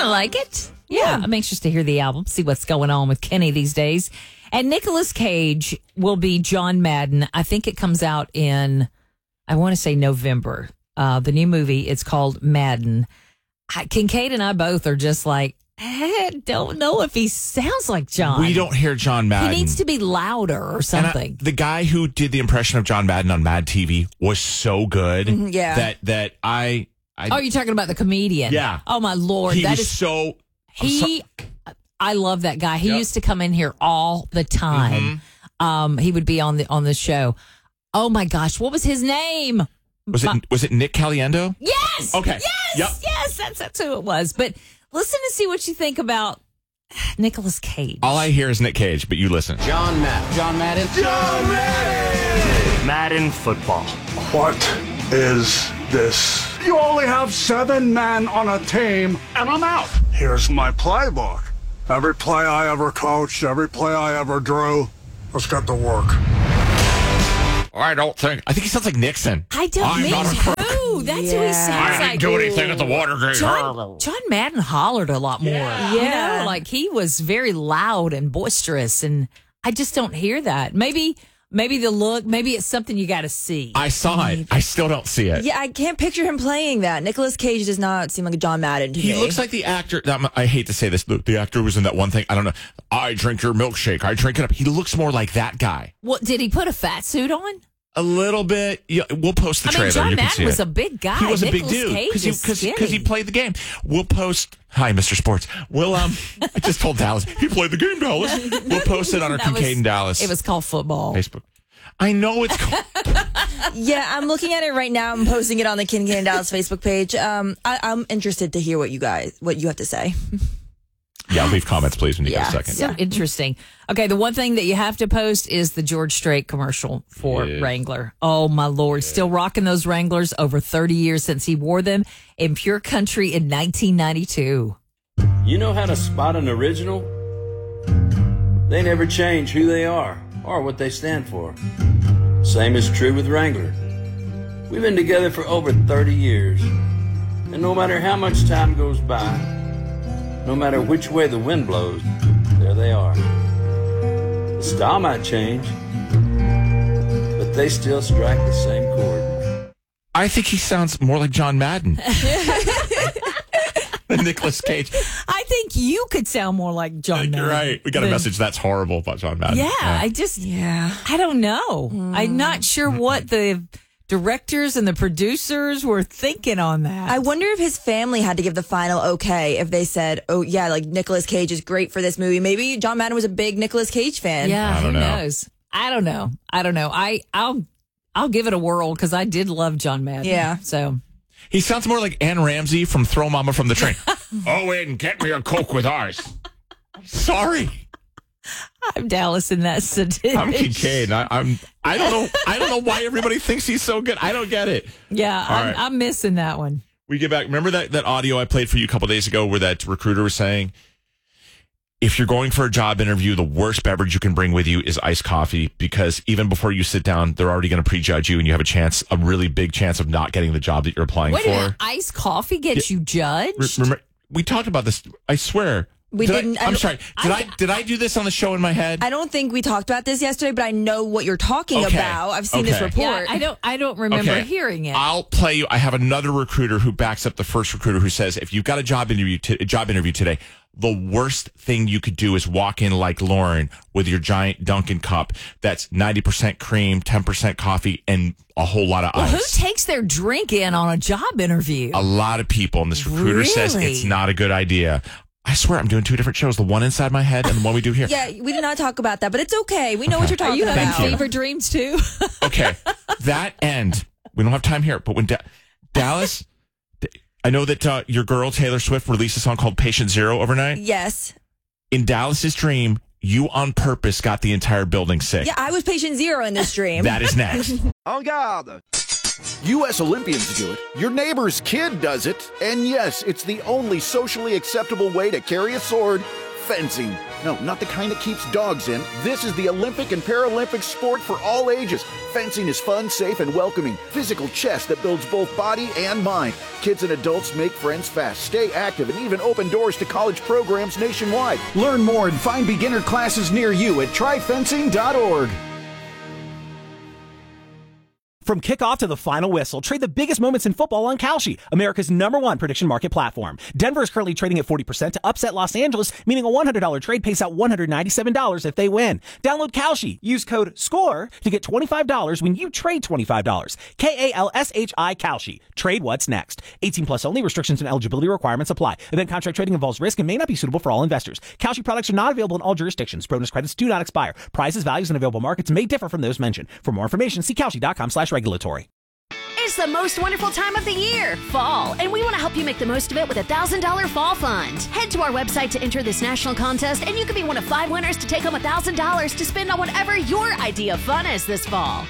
I like it. Yeah, I'm anxious to hear the album, see what's going on with Kenny these days. And Nicolas Cage will be John Madden. I think it comes out in, I want to say November. The new movie, it's called Madden. Kincaid and I both are just like, I don't know if he sounds like John. We don't hear John Madden. He needs to be louder or something. The guy who did the impression of John Madden on Mad TV was so good that I oh, you're talking about the comedian? Yeah. Oh my Lord, I love that guy. He used to come in here all the time. Mm-hmm. He would be on the show. Oh my gosh, what was his name? Was it Nick Caliendo? Yes. Okay. Yes. That's who it was. But listen to see what you think about Nicolas Cage. All I hear is Nick Cage, but you listen. John Madden. Madden football. What is this? You only have 7 men on a team, and I'm out. Here's my playbook. Every play I ever coached, every play I ever drew. Let's get to work. I think he sounds like Nixon. Me too. That's who he sounds like. I didn't do anything at the Watergate. John Madden hollered a lot more. Yeah. Like he was very loud and boisterous, and I just don't hear that. Maybe the look, maybe it's something you got to see. I saw it. I still don't see it. Yeah, I can't picture him playing that. Nicolas Cage does not seem like a John Madden to me. He looks like the actor. I hate to say this. The actor was in that one thing. I don't know. I drink your milkshake. I drink it up. He looks more like that guy. What, did he put a fat suit on? A little bit. Yeah, we'll post the trailer. John you can Madden see was it. a big guy. He was a Nicolas big dude because he played the game. We'll post. Hi, Mr. Sports. We'll I just told Dallas he played the game. Dallas. We'll post it on our Kincaid and Dallas. It was called football. Facebook. I know it's called. Yeah, I'm looking at it right now. I'm posting it on the Kincaid and Dallas Facebook page. I'm interested to hear what you have to say. Yeah, leave comments, please, when you get a second. So interesting. Okay, the one thing that you have to post is the George Strait commercial for Wrangler. Oh, my Lord. Still rocking those Wranglers over 30 years since he wore them in Pure Country in 1992. You know how to spot an original? They never change who they are or what they stand for. Same is true with Wrangler. We've been together for over 30 years, and no matter how much time goes by, no matter which way the wind blows, there they are. The style might change, but they still strike the same chord. I think he sounds more like John Madden than Nicolas Cage. I think you could sound more like John Madden. You're right. We got a message that's horrible about John Madden. Yeah, I don't know. I'm not sure what the directors and the producers were thinking on that. I wonder if his family had to give the final okay if they said, oh, yeah, like Nicolas Cage is great for this movie. Maybe John Madden was a big Nicolas Cage fan. Yeah, who knows? I don't know. I'll give it a whirl because I did love John Madden. Yeah. So he sounds more like Ann Ramsey from Throw Mama from the Train. Owen, get me a Coke with ice. Sorry. I'm Dallas in that sentence. I'm Kincaid. I don't know why everybody thinks he's so good. I don't get it. Yeah, I'm missing that one. We get back. Remember that audio I played for you a couple days ago where that recruiter was saying, if you're going for a job interview, the worst beverage you can bring with you is iced coffee, because even before you sit down, they're already going to prejudge you and you have a really big chance of not getting the job that you're applying for. Wait, iced coffee gets you judged? Remember, we talked about this. I swear. I'm sorry. Did I do this on the show in my head? I don't think we talked about this yesterday, but I know what you're talking about. I've seen this report. Yeah, I don't remember hearing it. I'll play you. I have another recruiter who backs up the first recruiter who says, if you've got a job interview today, the worst thing you could do is walk in like Lauren with your giant Dunkin' cup that's 90% cream, 10% coffee, and a whole lot of ice. Who takes their drink in on a job interview? A lot of people, and this recruiter says it's not a good idea. I swear I'm doing two different shows, the one inside my head and the one we do here. Yeah, we did not talk about that, but it's okay. We know what you're talking about. Are you having fever dreams too? Okay, that end. We don't have time here, but when Dallas, I know that your girl Taylor Swift released a song called Patient Zero overnight. Yes. In Dallas's dream, you on purpose got the entire building sick. Yeah, I was patient zero in this dream. That is next. En garde. U.S. Olympians do it. Your neighbor's kid does it. And yes, it's the only socially acceptable way to carry a sword fencing. No, not the kind that keeps dogs in. This is the Olympic and Paralympic sport for all ages. Fencing is fun, safe, and welcoming. Physical chess that builds both body and mind. Kids and adults make friends fast, stay active, and even open doors to college programs nationwide. Learn more and find beginner classes near you at tryfencing.org. From kickoff to the final whistle, trade the biggest moments in football on Kalshi, America's #1 prediction market platform. Denver is currently trading at 40% to upset Los Angeles, meaning a $100 trade pays out $197 if they win. Download Kalshi. Use code SCORE to get $25 when you trade $25. KALSHI Kalshi. Trade what's next. 18 plus only. Restrictions and eligibility requirements apply. Event contract trading involves risk and may not be suitable for all investors. Kalshi products are not available in all jurisdictions. Bonus credits do not expire. Prices, values, and available markets may differ from those mentioned. For more information, see Kalshi.com/regulatory. It's the most wonderful time of the year, fall, and we want to help you make the most of it with a $1,000 fall fund. Head to our website to enter this national contest, and you could be one of 5 winners to take home $1,000 to spend on whatever your idea of fun is this fall.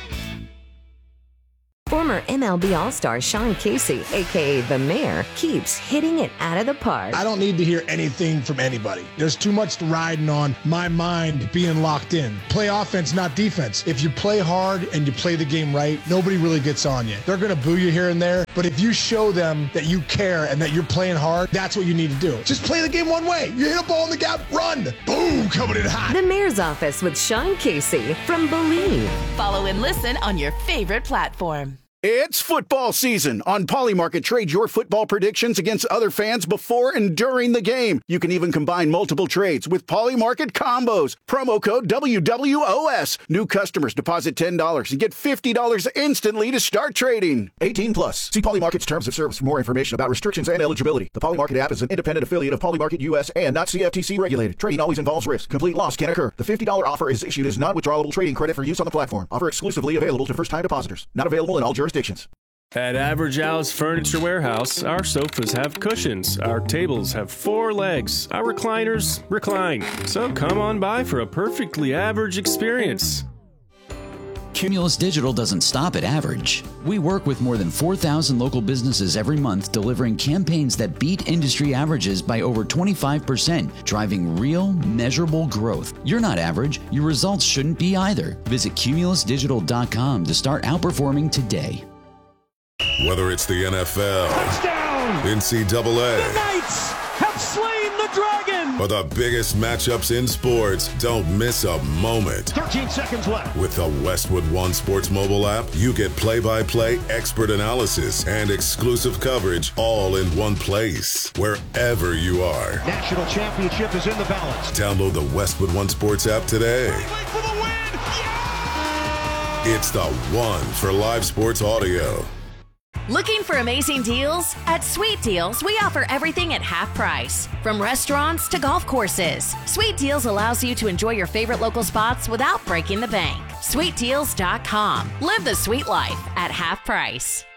Former MLB All-Star Sean Casey, a.k.a. The Mayor, keeps hitting it out of the park. I don't need to hear anything from anybody. There's too much riding on my mind being locked in. Play offense, not defense. If you play hard and you play the game right, nobody really gets on you. They're going to boo you here and there, but if you show them that you care and that you're playing hard, that's what you need to do. Just play the game one way. You hit a ball in the gap, run. Boom, coming in hot. The Mayor's Office with Sean Casey from Believe. Follow and listen on your favorite platform. It's football season. On Polymarket, trade your football predictions against other fans before and during the game. You can even combine multiple trades with Polymarket combos. Promo code WWOS. New customers deposit $10 and get $50 instantly to start trading. 18 plus. See Polymarket's terms of service for more information about restrictions and eligibility. The Polymarket app is an independent affiliate of Polymarket US and not CFTC regulated. Trading always involves risk. Complete loss can occur. The $50 offer is issued as non-withdrawable trading credit for use on the platform. Offer exclusively available to first-time depositors. Not available in all jurisdictions. At Average Al's Furniture Warehouse, our sofas have cushions, our tables have 4 legs, our recliners recline. So come on by for a perfectly average experience. Cumulus Digital doesn't stop at average. We work with more than 4,000 local businesses every month, delivering campaigns that beat industry averages by over 25%, driving real, measurable growth. You're not average. Your results shouldn't be either. Visit cumulusdigital.com to start outperforming today. Whether it's the NFL, touchdown, NCAA, the Knights have slain the dragon, or the biggest matchups in sports, don't miss a moment. 13 seconds left. With the Westwood One Sports mobile app, you get play-by-play expert analysis and exclusive coverage all in one place, wherever you are. National championship is in the balance. Download the Westwood One Sports app today. For the win. Yeah! It's the one for live sports audio. Looking for amazing deals? At Sweet Deals, we offer everything at half price. From restaurants to golf courses, Sweet Deals allows you to enjoy your favorite local spots without breaking the bank. SweetDeals.com. Live the sweet life at half price.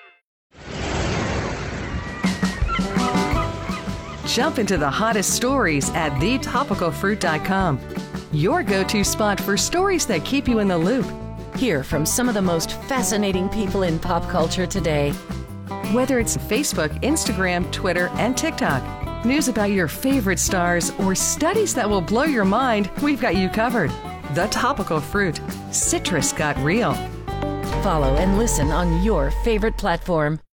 Jump into the hottest stories at thetopicalfruit.com. Your go-to spot for stories that keep you in the loop. Hear from some of the most fascinating people in pop culture today. Whether it's Facebook, Instagram, Twitter, and TikTok, news about your favorite stars, or studies that will blow your mind, we've got you covered. The Topical Fruit. Citrus got real. Follow and listen on your favorite platform.